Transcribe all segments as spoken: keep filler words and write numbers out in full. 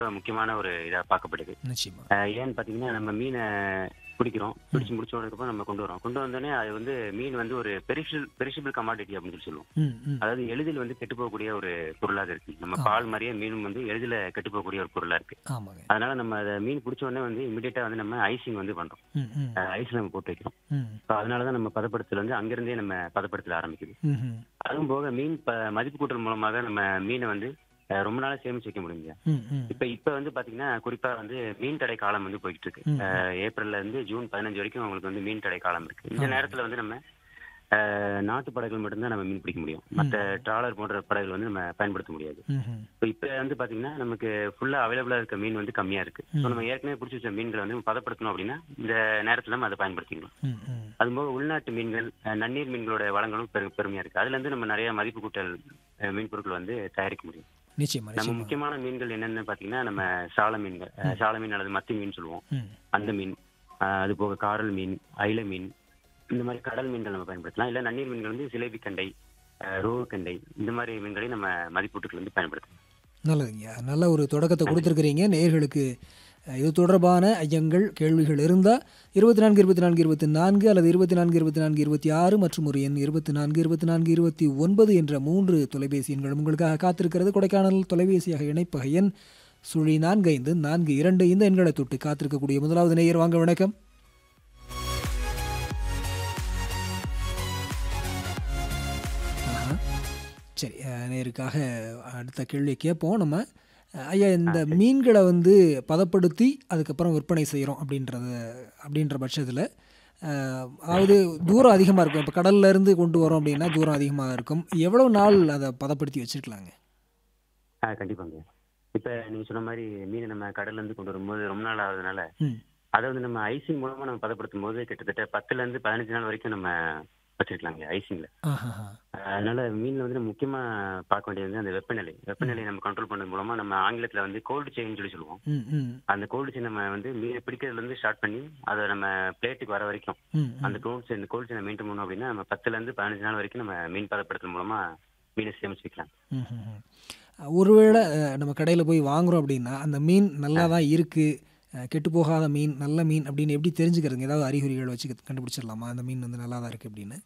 முக்கியமான ஒரு இதா பார்க்கப்படுது. நிச்சயமா. அஹ் ஏன்னு பாத்தீங்கன்னா நம்ம மீனை பிடிக்கிறோம், பிடிச்சு முடிச்சோடதுக்கப்புறம் நம்ம கொண்டு வரோம். கொண்டு வந்தோடனே அது வந்து மீன் வந்து ஒரு பெரிஷிபிள் பெரிஷிபிள் கமாடிட்டி அப்படின்னு சொல்லி சொல்லுவோம். ம், ம். அதாவது எளிதில் வந்து கெட்டு போகக்கூடிய ஒரு பொருளாக இருக்கு. நம்ம ஆமா. பால் மாதிரியே மீனும் வந்து எளிதில் கெட்டு போகக்கூடிய ஒரு பொருளா இருக்கு. ஆமாங்க. அதனால நம்ம அதை மீன் பிடிச்ச உடனே வந்து இமிடியேட்டா வந்து நம்ம ஐசிங் வந்து பண்றோம். ம், ம். ஐஸ் நம்ம போட்டு வைக்கிறோம். ம், ஸோ அதனாலதான் நம்ம பதப்படுத்தல் வந்து அங்கிருந்தே நம்ம பதப்படுத்தல ஆரம்பிக்குது. ம், ம். அதுவும் போக மீன் ப மதிப்பு கூட்டல் மூலமாக நம்ம மீனை வந்து அஹ், ரொம்ப நாளா சேமிச்சு வைக்க முடியுங்க. ம், ம். இப்ப இப்ப வந்து பாத்தீங்கன்னா குறிப்பா வந்து மீன் தடை காலம் வந்து போயிட்டு இருக்கு. ம். அஹ், ஏப்ரல்ல இருந்து ஜூன் பதினஞ்சு வரைக்கும் உங்களுக்கு வந்து மீன் தடை காலம் இருக்கு. இந்த ஆமா. நேரத்துல வந்து நம்ம அஹ், நாட்டு படகுகள் மட்டும்தான் நம்ம மீன் பிடிக்க முடியும். மற்ற ட்ராலர் போன்ற படகுகள் வந்து நம்ம பயன்படுத்த முடியாது. ம், ம். இப்போ இப்ப வந்து பாத்தீங்கன்னா நமக்கு ஃபுல்லா அவைலபிளா இருக்க மீன் வந்து கம்மியா இருக்கு. ஸோ நம்ம ஏற்கனவே பிடிச்சி வச்ச மீன்களை வந்து பதப்படுத்தணும் அப்படின்னா இந்த நேரத்துல நம்ம அதை பயன்படுத்திக்கலாம். ம், ம். அதுபோக உள்நாட்டு மீன்கள், அஹ், நன்னீர் மீன்களோட வளங்களும் பெரு பெருமையா இருக்கு. அதுல இருந்து நம்ம நிறைய மதிப்பு கூட்டல் அஹ், மீன் பொருட்கள் வந்து தயாரிக்க முடியும். நிச்சயமா, நம்ம நிச்சயமா. முக்கியமான மீன்கள் என்னென்னு பாத்தீங்கன்னா நம்ம சால மீன்கள், அஹ், சால மீன் அல்லது மத்தி மீன் சொல்லுவோம். ம். அந்த மீன், அஹ், அது போக காரல் மீன், அயில மீன், இந்த மாதிரி கடல் மீன்கள் நம்ம பயன்படுத்தலாம். இல்ல நன்னீர் மீன்கள் வந்து சிலேபி கண்டை, அஹ், ரோகு கண்டை, இந்த மாதிரி மீன்களை நம்ம மதிப்பூட்டுகள் வந்து பயன்படுத்தலாம். நல்லதுங்க. நல்ல ஒரு தொடக்கத்தை கொடுத்துருக்கிறீங்க நேயர்களுக்கு. அஹ், இது தொடர்பான ஐயங்கள் கேள்விகள் இருந்தால் இருபத்தி நான்கு இருபத்தி நான்கு இருபத்தி நான்கு அல்லது இருபத்தி நான்கு இருபத்தி நான்கு இருபத்தி ஆறு மற்றும் ஒரு எண் இருபத்தி நான்கு இருபத்தி நான்கு இருபத்தி ஒன்பது என்ற மூன்று தொலைபேசி எண்கள் உங்களுக்காக காத்திருக்கிறது. கொடைக்கானல் தொலைபேசியாக இணைப்பக எண் சுழி நான்கு ஐந்து நான்கு இரண்டு. இந்த எண்களை தொட்டு காத்திருக்கக்கூடிய முதலாவது நேயர் வாங்க. வணக்கம். ஆஹா. சரி, அஹ், நேயருக்காக அடுத்த கேள்வி கேட்போம் நம்ம. அஹ், ஐயா, இந்த மீன்களை வந்து பதப்படுத்தி அதுக்கப்புறம் விற்பனை செய்கிறோம் அப்படின்றது அப்படின்ற பட்சத்தில் அதாவது தூரம் அதிகமாக இருக்கும். இப்போ கடல்ல இருந்து கொண்டு வரோம் அப்படின்னா தூரம் அதிகமாக இருக்கும். எவ்வளோ நாள் அதை பதப்படுத்தி வச்சுருக்கலாங்க? ஆஹ் கண்டிப்பாங்க. இப்ப நீங்க சொன்ன மாதிரி மீனை நம்ம கடல்ல இருந்து கொண்டு வரும்போது ரொம்ப நாள் ஆகுதுனால ம். அதை வந்து நம்ம ஐசிங் மூலமா நம்ம பதப்படுத்தும் போது கிட்டத்தட்ட பத்துல இருந்து பதினஞ்சு நாள் வரைக்கும் நம்ம வச்சிருக்கலாங்க ஐசிங்ல. ஆஹா. அதனால மீன்ல வந்து நம்ம முக்கியமா பார்க்க வேண்டியது வந்து அந்த வெப்பநிலை. வெப்பநிலையை நம்ம கண்ட்ரோல் பண்ணது மூலமா நம்ம ஆங்கிலத்துல வந்து கோல்டு செயின் சொல்லி சொல்லுவோம். ம், ம். அந்த கோல்டு செயின் நம்ம வந்து மீனை பிடிக்கிறதுல இருந்து ஸ்டார்ட் பண்ணி அதை நம்ம பிளேட்டுக்கு வர வரைக்கும் ம், ம். அந்த கோல்டு செயின் கோல்டு செயினை மெயின்டைன் பண்ணோம் அப்படின்னா நம்ம பத்துல இருந்து பதினஞ்சு நாள் வரைக்கும் நம்ம மீன் பதப்படுத்துறது மூலமா மீனை சேமிச்சு வைக்கலாம். ம், ம், ம். ஒருவேளை அஹ், நம்ம கடையில் போய் வாங்குறோம் அப்படின்னா அந்த மீன் நல்லா தான் இருக்குது, கெட்டு போகாத மீன், நல்ல மீன் அப்படின்னு எப்படி தெரிஞ்சுக்கிறதுங்க? ஏதாவது அறிகுறிகள் வச்சு கண்டுபிடிச்சிடலாமா அந்த மீன் வந்து நல்லா தான் இருக்குது அப்படின்னு?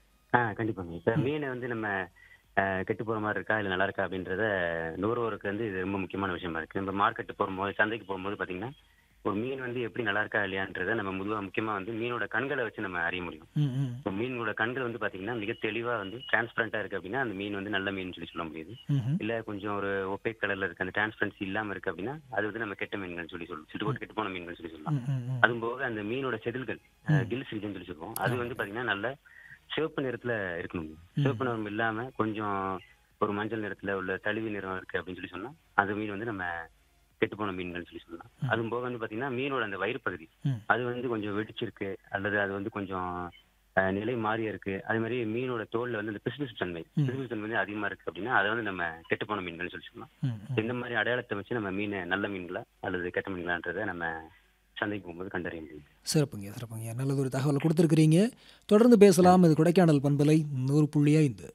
ஆ கண்டிப்பாங்க. இப்ப மீனை வந்து நம்ம அஹ், கெட்டு போற மாதிரி இருக்கா இல்ல நல்லா இருக்கா அப்படின்றத நுகர்வோருக்கு வந்து இது ரொம்ப முக்கியமான விஷயமா இருக்கு. நம்ம மார்க்கெட்டு போகும்போது, சந்தைக்கு போகும்போது பாத்தீங்கன்னா ஒரு மீன் வந்து எப்படி நல்லா இருக்கா இல்லையான்றத நம்ம முதுவா முக்கியமா வந்து மீனோட கண்களை வச்சு நம்ம அறிய முடியும். ம், ம். இப்போ மீனோட கண்கள் வந்து பாத்தீங்கன்னா மிக தெளிவா வந்து டிரான்ஸ்பரண்டா இருக்கு அப்படின்னா அந்த மீன் வந்து நல்ல மீன் சொல்லி சொல்ல முடியுது. ம்ஹும். இல்ல கொஞ்சம் ஒரு ஒப்பேக் கலர்ல இருக்கு, அந்த டிரான்ஸ்பரன்சி இல்லாம இருக்கு அப்படின்னா அது வந்து நம்ம கெட்ட மீன்கள் சொல்லி சொல்லுவோம், சிட்டு போட்டு கெட்டு போன மீன்கள் சொல்லி சொல்லலாம். ம், ம், ம். அதுவும் போக அந்த மீனோட செதில்கள், கில்ஸ் ரீஜன் சொல்லி சொல்லுவோம், அது வந்து பாத்தீங்கன்னா நல்ல சிவப்பு நிறத்துல இருக்கணும். சிவப்பு நிறம் இல்லாம கொஞ்சம் ஒரு மஞ்சள் நிறத்துல உள்ள தழுவி நிறம் இருக்கு அப்படின்னு சொல்லி சொன்னா அது மீன் வந்து நம்ம கெட்டு போன மீன்கள் சொல்லி சொல்லலாம். அதுவும் போக வந்து பாத்தீங்கன்னா மீனோட அந்த வயிறு பகுதி ம். அது வந்து கொஞ்சம் வெடிச்சிருக்கு அல்லது அது வந்து கொஞ்சம் அஹ், நிலை மாறியா இருக்கு. அதே மாதிரி மீனோட தோல்ல வந்து அந்த பிசுபிசு தன்மை பிசுபிசு தன்மை வந்து அதிகமா இருக்கு அப்படின்னா அதை வந்து நம்ம கெட்டு போன மீன்கள் சொல்லி சொல்லலாம். ம், ம். இந்த மாதிரி அடையாளத்தை வச்சு நம்ம மீனை நல்ல மீன்களா அல்லது கெட்ட மீன்களான்றதை நம்ம சந்தைக்கு போகும்போது கண்டறிய முடியும். சிறப்புங்க, சிறப்புங்க. நல்லது ஒரு தகவல் கொடுத்துருக்கிறீங்க. தொடர்ந்து பேசலாம். இது கொடைக்கானல் பண்பலை நூறு புள்ளி ஐந்து.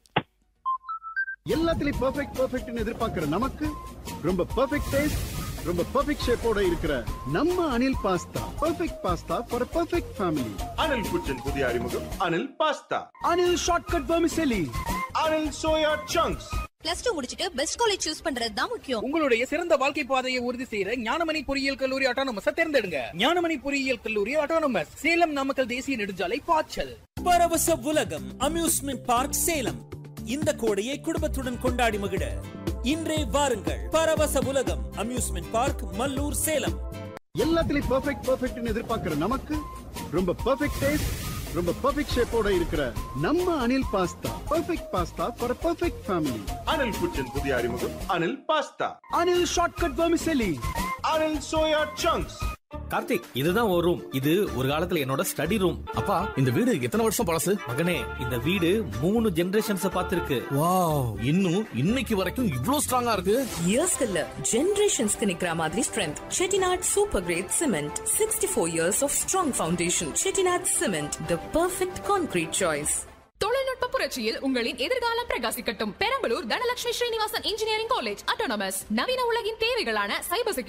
எல்லாத்துலயும் பெர்ஃபெக்ட் பெர்ஃபெக்ட்னு எதிர்பார்க்கிற நமக்கு ரொம்ப பெர்ஃபெக்ட் டேஸ்ட், ரொம்ப பெர்ஃபெக்ட் ஷேப்போட இருக்கிற நம்ம Anil pasta. Perfect pasta for perfect family. Anil குச்சின் புதிய அறிமுகம் Anil pasta. Anil shortcut vermicelli. Anil soya chunks. Plus two முடிச்சிட்டு பெஸ்ட் காலேஜ் சூஸ் பண்றது தான் முக்கியம். உங்களுடைய சிறந்த வாழ்க்கை பாதையை உறுதி செய்யற ஞானமணி பொறியியல் கல்லூரி ஆட்டோனமஸ் தேர்ந்தெடுங்க. ஞானமணி பொறியியல் கல்லூரி ஆட்டோனமஸ், சேலம் நாமக்கல் தேசிய நெடுஞ்சாலை பாய்ச்சல். பரவச உலகம் அம்யூஸ்மெண்ட் பார்க் சேலம். இந்த கோடையை குடும்பத்துடன் கொண்டாடி மகிழ இன்றே வாருங்கள். பரவச உலகம் அம்யூஸ்மெண்ட் பார்க், மல்லூர், சேலம். எல்லாத்துலயும் பெர்ஃபெக்ட் பெர்ஃபெக்ட்னு எதிர்பார்க்கிற நமக்கு ரொம்ப பெர்ஃபெக்ட் டேஸ்ட், ரொம்ப பெர்ஃபெக்ட் ஷேப்போட இருக்கிற நம்ம Anil pasta. Perfect pasta for perfect family. Anil குச்சின் புதிய அறிமுகம் Anil pasta. Anil shortcut vermicelli. Anil soya chunks. Karthik, இதுதான் ஒரு ரூம். இது ஒரு காலத்துல என்னோட ஸ்டடி ரூம். அப்பா, இந்த வீடு எத்தனை வருஷம் பழசு? மகனே, இந்த வீடு மூணு ஜெனரேஷன்ஸ் பார்த்திருக்கு. வாவ், இன்னும் இன்னைக்கு வரைக்கும் இவ்ளோ ஸ்ட்ராங்கா இருக்கு. இயர்ஸ்க்கு இல்ல, ஜெனரேஷன்ஸ்க்கு நிக்கிற மாதிரி strength. Chettinad super great cement. Sixty four years of strong foundation. Chettinad cement, the perfect concrete choice. தொழில்நுட்ப புரட்சியில் உங்களின் எதிர்காலம் பிரகாசிக்கட்டும். Perambalur Dhanalakshmi Srinivasan engineering college autonomous நவீன உலகின் தேவைகளான சைபர் செக்யூரிட்டி